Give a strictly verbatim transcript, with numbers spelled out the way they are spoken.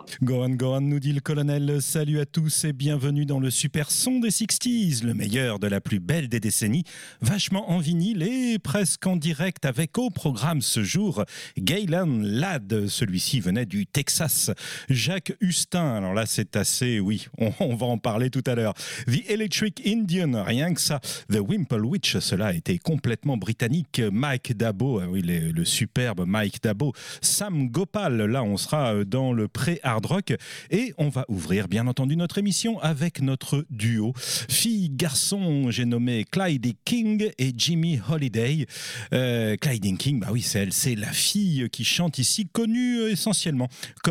Gohan Gohan nous dit le colonel, salut à tous et bienvenue dans le super son des sixties, le meilleur de la plus belle des décennies, vachement en vinyle et presque en direct avec au programme ce jour Galen Ladd, celui-ci venait du Texas. Jacques Hustin, alors là c'est assez, oui, on, on va en parler tout à l'heure. The Electric Indian, rien que ça. The Wimple Witch, cela a été complètement britannique. Mike Dabo, oui, le, le superbe Mike Dabo. Sam Gopal, là on sera dans le pré-hard rock et on va ouvrir bien entendu notre émission avec notre duo fille garçon, j'ai nommé Clyde King et Jimmy Holiday. euh, Clyde King, bah oui c'est elle, c'est la fille qui chante ici, connue essentiellement comme